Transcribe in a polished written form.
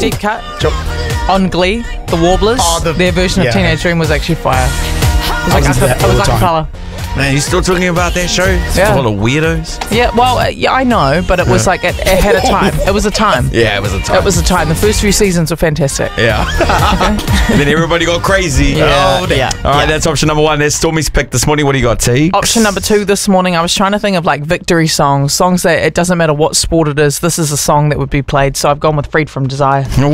Deep cut. On Glee, the Warblers, their version of Teenage Dream was actually fire. It was like a colour. Man, you still talking about that show? It's full of weirdos. Yeah, well, yeah, I know, but it was like it had a time. It was a time. Yeah, it was a time. It was a time. The first few seasons were fantastic. Yeah. And then everybody got crazy. Yeah. All right, that's option number 1. There's Stormy's pick this morning. What do you got, T? Option number 2 this morning, I was trying to think of like victory songs that it doesn't matter what sport it is. This is a song that would be played, so I've gone with Freed from Desire.